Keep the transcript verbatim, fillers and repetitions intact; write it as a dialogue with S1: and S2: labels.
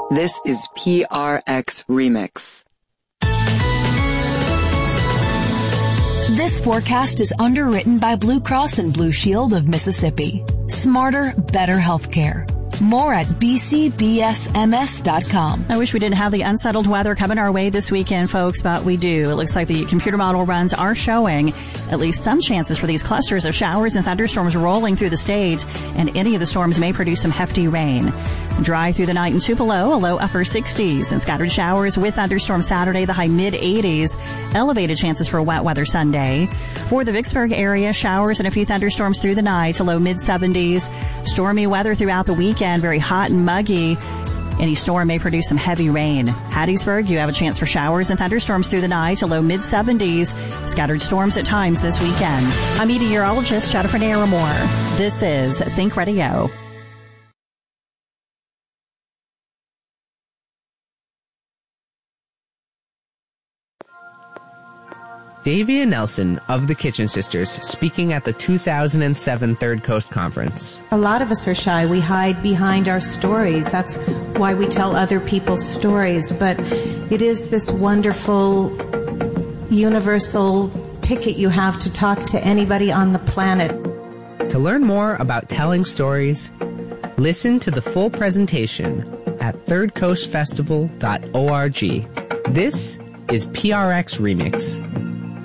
S1: This is P R X Remix.
S2: This forecast is underwritten by Blue Cross and Blue Shield of Mississippi. Smarter, better healthcare. More at b c b s m s dot com.
S3: I wish we didn't have the unsettled weather coming our way this weekend, folks, but we do. It looks like the computer model runs are showing at least some chances for these clusters of showers and thunderstorms rolling through the state, and any of the storms may produce some hefty rain. Dry through the night in Tupelo, a low upper sixties, and scattered showers with thunderstorms Saturday, the high mid eighties. Elevated chances for wet weather Sunday. For the Vicksburg area, showers and a few thunderstorms through the night, a low mid seventies. Stormy weather throughout the weekend, very hot and muggy. Any storm may produce some heavy rain. Hattiesburg, you have a chance for showers and thunderstorms through the night, a low mid seventies. Scattered storms at times this weekend. I'm meteorologist Jennifer Naramore. This is Think Radio.
S4: Davia Nelson of the Kitchen Sisters speaking at the two thousand seven Third Coast Conference.
S5: A lot of us are shy. We hide behind our stories. That's why we tell other people's stories. But it is this wonderful, universal ticket you have to talk to anybody on the planet.
S4: To learn more about telling stories, listen to the full presentation at third coast festival dot org. This is P R X Remix.